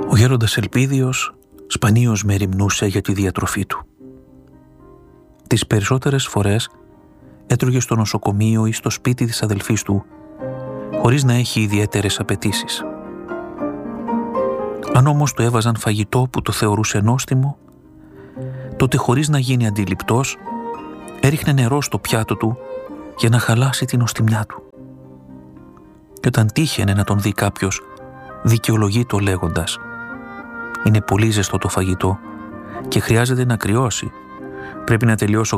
Ο γέροντας Ελπίδιος σπανίως μεριμνούσε για τη διατροφή του. Τις περισσότερες φορές έτρωγε στο νοσοκομείο ή στο σπίτι της αδελφής του, χωρίς να έχει ιδιαίτερες απαιτήσεις. Αν όμως του έβαζαν φαγητό που το θεωρούσε νόστιμο, τότε χωρίς να γίνει αντιληπτός, έριχνε νερό στο πιάτο του για να χαλάσει την νοστιμιά του. Και όταν τύχαινε να τον δει κάποιος, δικαιολογεί το λέγοντας: «Είναι πολύ ζεστό το φαγητό και χρειάζεται να κρυώσει. Πρέπει να τελειώσω